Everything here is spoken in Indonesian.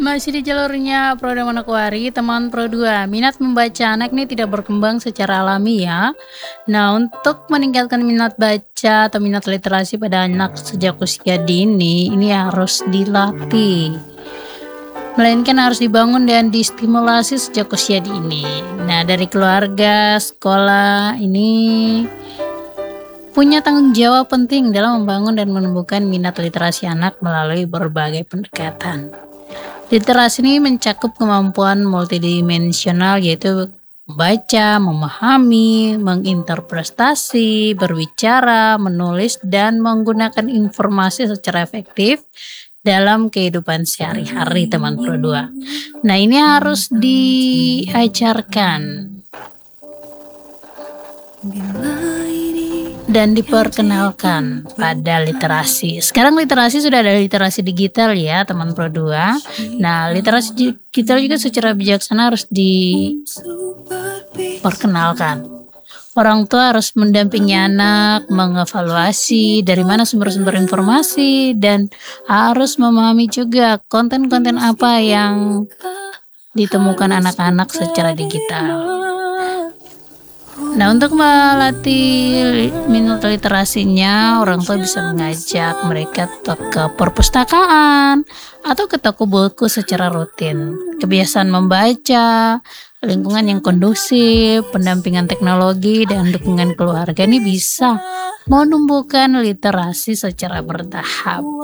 Masih di jalurnya Pro dan Manokwari, teman Pro 2. Minat membaca anak nih tidak berkembang secara alami ya. Nah, untuk meningkatkan minat baca atau minat literasi pada anak sejak usia dini, ini harus dilatih. Melainkan harus dibangun dan distimulasi sejak usia dini. Nah, dari keluarga, sekolah, ini punya tanggung jawab penting dalam membangun dan menumbuhkan minat literasi anak melalui berbagai pendekatan. Literasi ini mencakup kemampuan multidimensional yaitu membaca, memahami, menginterpretasi, berbicara, menulis, dan menggunakan informasi secara efektif dalam kehidupan sehari-hari teman Pro 2. Nah, ini harus diajarkan dan diperkenalkan pada literasi. Sekarang literasi sudah ada literasi digital ya teman Pro 2. Nah, literasi digital juga secara bijaksana harus diperkenalkan. Orang tua harus mendampingi anak, mengevaluasi dari mana sumber-sumber informasi, dan harus memahami juga konten-konten apa yang ditemukan anak-anak secara digital. Nah, untuk melatih minat literasinya, orang tua bisa mengajak mereka ke perpustakaan atau ke toko buku secara rutin. Kebiasaan membaca, lingkungan yang kondusif, pendampingan teknologi, dan dukungan keluarga ini bisa menumbuhkan literasi secara bertahap.